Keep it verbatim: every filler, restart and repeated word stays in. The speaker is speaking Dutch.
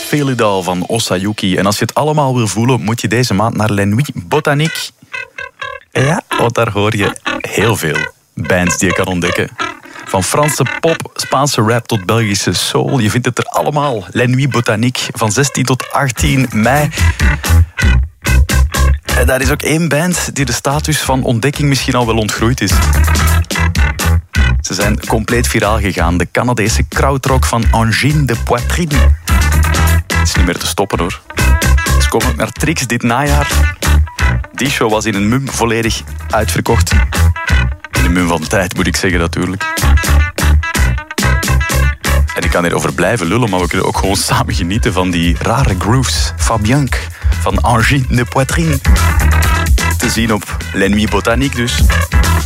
Feel It All van Osayuki. En als je het allemaal wil voelen, moet je deze maand naar Les Nuits Botaniques. Ja, want daar hoor je heel veel bands die je kan ontdekken. Van Franse pop, Spaanse rap tot Belgische soul. Je vindt het er allemaal. Les Nuits Botaniques van zestien tot achttien mei. En daar is ook één band die de status van ontdekking misschien al wel ontgroeid is. Ze zijn compleet viraal gegaan. De Canadese krautrock van Angine de Poitrine. Het is niet meer te stoppen hoor. Ze komen ook naar Trix dit najaar. Die show was in een mum volledig uitverkocht. In een mum van tijd moet ik zeggen natuurlijk. En ik kan hierover blijven lullen, maar we kunnen ook gewoon samen genieten van die rare grooves. Fabianque van Angine de Poitrine. Te zien op Les Nuits Botaniques dus.